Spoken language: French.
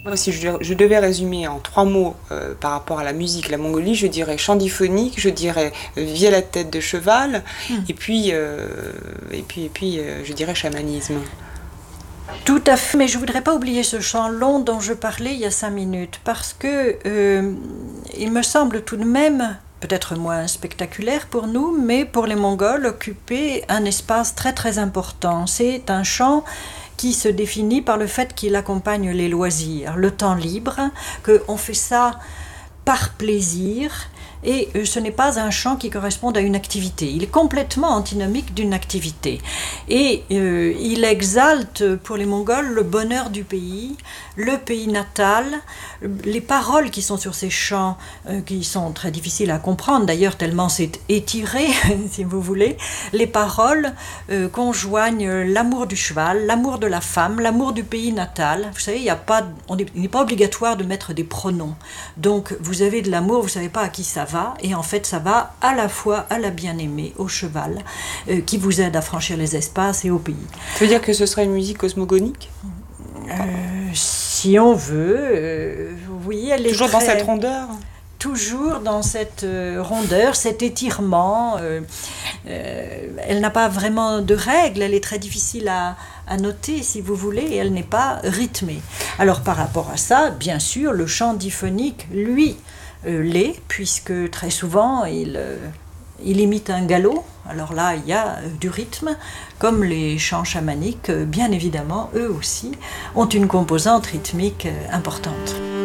Si je devais résumer en 3 mots par rapport à la musique, la Mongolie, je dirais chant diphonique, je dirais via la tête de cheval, et puis je dirais chamanisme. Tout à fait, mais je ne voudrais pas oublier ce chant long dont je parlais il y a 5 minutes, parce que il me semble tout de même, peut-être moins spectaculaire pour nous, mais pour les Mongols, occuper un espace très très important. C'est un chant qui se définit par le fait qu'il accompagne les loisirs, le temps libre, qu'on fait ça par plaisir, et ce n'est pas un chant qui corresponde à une activité. Il est complètement antinomique d'une activité. Et il exalte pour les Mongols le bonheur du pays, le pays natal, les paroles qui sont sur ces chants, qui sont très difficiles à comprendre d'ailleurs, tellement c'est étiré, si vous voulez. Les paroles conjoignent l'amour du cheval, l'amour de la femme, l'amour du pays natal. Vous savez, il n'est pas obligatoire de mettre des pronoms. Donc vous avez de l'amour, vous ne savez pas à qui ça va, et en fait ça va à la fois à la bien-aimée, au cheval, qui vous aide à franchir les espaces et au pays. Ça veut dire que ce serait une musique cosmogonique ? Si on veut, oui, elle est toujours dans cette rondeur. Toujours dans cette rondeur, cet étirement. Elle n'a pas vraiment de règles, elle est très difficile à noter, si vous voulez, et elle n'est pas rythmée. Alors par rapport à ça, bien sûr, le chant diphonique, lui, l'est, puisque très souvent, il imite un galop. Alors là, il y a du rythme, comme les chants chamaniques, bien évidemment, eux aussi, ont une composante rythmique importante.